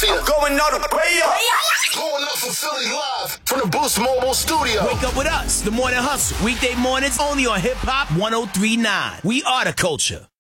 Philadelphia. I'm going all the way up. Blowing up from Philly live from the Boost Mobile studio. Wake up with us, The Morning Hustle, weekday mornings only on Hip Hop 103.9. We are the culture.